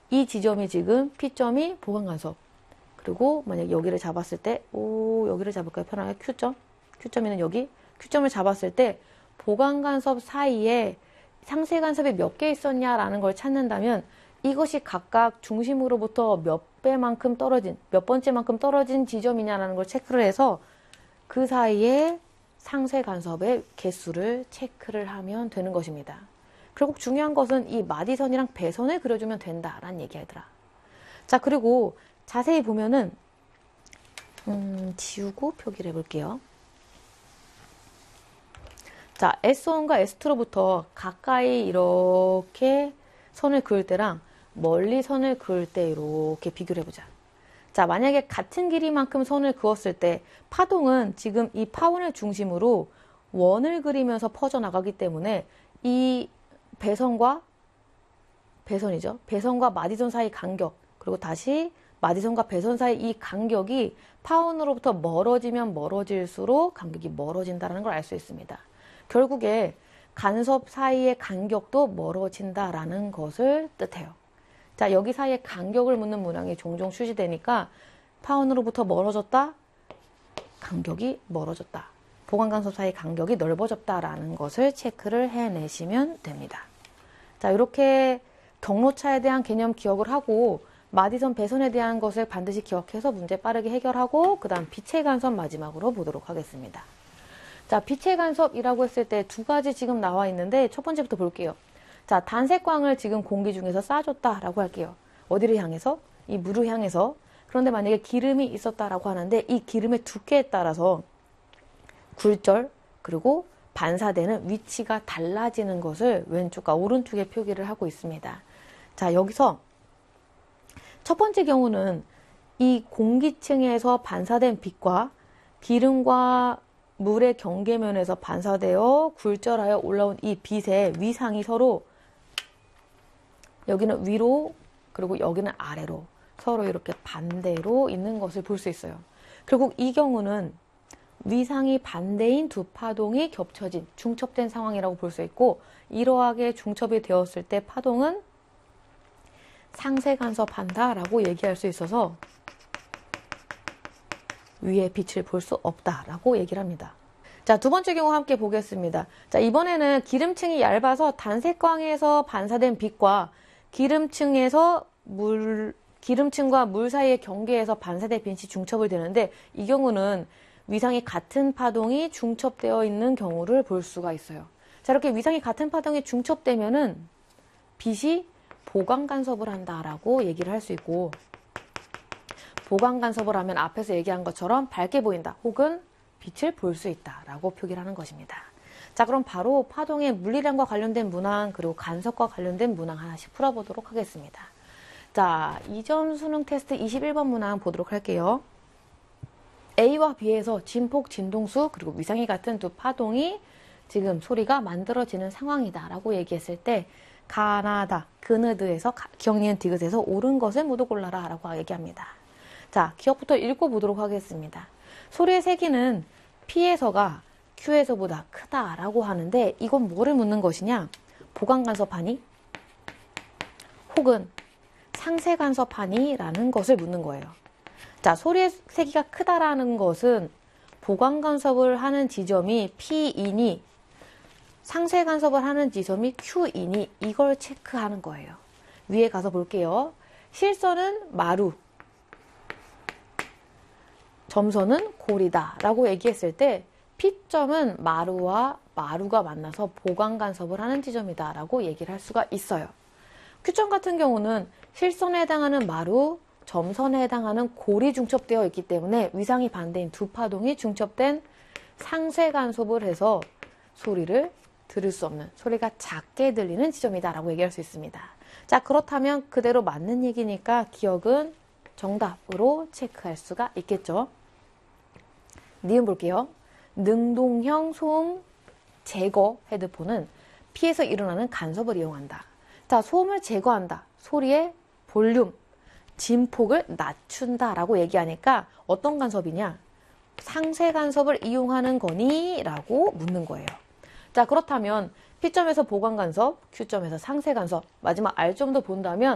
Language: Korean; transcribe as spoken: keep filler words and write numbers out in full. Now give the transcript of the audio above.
이 지점이 지금 P점이 보강간섭. 그리고 만약 여기를 잡았을 때, 오, 여기를 잡을까요? 편하게 Q점. Q점이는 여기. Q점을 잡았을 때 보강간섭 사이에 상쇄간섭이 몇 개 있었냐라는 걸 찾는다면 이것이 각각 중심으로부터 몇 배만큼 떨어진, 몇 번째만큼 떨어진 지점이냐라는 걸 체크를 해서 그 사이에 상쇄간섭의 개수를 체크를 하면 되는 것입니다. 결국 중요한 것은 이 마디선이랑 배선을 그려주면 된다라는 얘기하더라. 자, 그리고 자세히 보면은 음, 지우고 표기를 해볼게요. 자, 에스 원과 에스 투로부터 가까이 이렇게 선을 그을 때랑 멀리 선을 그을 때 이렇게 비교를 해보자. 자, 만약에 같은 길이만큼 선을 그었을 때 파동은 지금 이 파원을 중심으로 원을 그리면서 퍼져나가기 때문에 이 배선과 배선이죠. 배선과 마디선 사이 간격, 그리고 다시 마디선과 배선 사이 이 간격이 파원으로부터 멀어지면 멀어질수록 간격이 멀어진다는 걸 알 수 있습니다. 결국에 간섭 사이의 간격도 멀어진다라는 것을 뜻해요. 자, 여기 사이에 간격을 묻는 문항이 종종 출시되니까 파원으로부터 멀어졌다, 간격이 멀어졌다. 보강간섭 사이 간격이 넓어졌다라는 것을 체크를 해내시면 됩니다. 자, 이렇게 경로차에 대한 개념 기억을 하고 마디선 배선에 대한 것을 반드시 기억해서 문제 빠르게 해결하고 그 다음 빛의 간섭 마지막으로 보도록 하겠습니다. 자, 빛의 간섭이라고 했을 때 두 가지 지금 나와 있는데 첫 번째부터 볼게요. 자, 단색광을 지금 공기 중에서 쏴줬다라고 할게요. 어디를 향해서? 이 물을 향해서. 그런데 만약에 기름이 있었다라고 하는데 이 기름의 두께에 따라서 굴절 그리고 반사되는 위치가 달라지는 것을 왼쪽과 오른쪽에 표기를 하고 있습니다. 자, 여기서 첫 번째 경우는 이 공기층에서 반사된 빛과 기름과 물의 경계면에서 반사되어 굴절하여 올라온 이 빛의 위상이 서로 여기는 위로 그리고 여기는 아래로 서로 이렇게 반대로 있는 것을 볼 수 있어요. 결국 이 경우는 위상이 반대인 두 파동이 겹쳐진 중첩된 상황이라고 볼 수 있고 이러하게 중첩이 되었을 때 파동은 상쇄간섭한다라고 얘기할 수 있어서 위에 빛을 볼 수 없다라고 얘기를 합니다. 자, 두 번째 경우 함께 보겠습니다. 자, 이번에는 기름층이 얇아서 단색광에서 반사된 빛과 기름층에서 물, 기름층과 물 사이의 경계에서 반사된 빛이 중첩을 되는데 이 경우는 위상이 같은 파동이 중첩되어 있는 경우를 볼 수가 있어요. 자, 이렇게 위상이 같은 파동이 중첩되면은 빛이 보강간섭을 한다라고 얘기를 할 수 있고 보강간섭을 하면 앞에서 얘기한 것처럼 밝게 보인다 혹은 빛을 볼 수 있다라고 표기를 하는 것입니다. 자, 그럼 바로 파동의 물리량과 관련된 문항 그리고 간섭과 관련된 문항 하나씩 풀어보도록 하겠습니다. 자, 이 점 수능 테스트 이십일 번 문항 보도록 할게요. A와 B에서 진폭, 진동수 그리고 위상이 같은 두 파동이 지금 소리가 만들어지는 상황이다 라고 얘기했을 때 가나다, 그느드에서 기억, 니은, 디귿에서 옳은 것을 모두 골라라 라고 얘기합니다. 자, 기억부터 읽고 보도록 하겠습니다. 소리의 세기는 P에서가 Q에서보다 크다라고 하는데 이건 뭐를 묻는 것이냐? 보강간섭하니? 혹은 상쇄간섭하니? 라는 것을 묻는 거예요. 자, 소리의 세기가 크다라는 것은 보강간섭을 하는 지점이 P이니 상쇄간섭을 하는 지점이 Q이니 이걸 체크하는 거예요. 위에 가서 볼게요. 실선은 마루, 점선은 골이다 라고 얘기했을 때 P점은 마루와 마루가 만나서 보강간섭을 하는 지점이다 라고 얘기를 할 수가 있어요. Q점 같은 경우는 실선에 해당하는 마루, 점선에 해당하는 골이 중첩되어 있기 때문에 위상이 반대인 두 파동이 중첩된 상쇄간섭을 해서 소리를 들을 수 없는, 소리가 작게 들리는 지점이다 라고 얘기할 수 있습니다. 자, 그렇다면 그대로 맞는 얘기니까 기억은 정답으로 체크할 수가 있겠죠. 니은 볼게요. 능동형 소음 제거 헤드폰은 P에서 일어나는 간섭을 이용한다. 자, 소음을 제거한다. 소리의 볼륨, 진폭을 낮춘다 라고 얘기하니까 어떤 간섭이냐? 상쇄 간섭을 이용하는 거니? 라고 묻는 거예요. 자, 그렇다면 P점에서 보강 간섭, Q점에서 상쇄 간섭, 마지막 R점도 본다면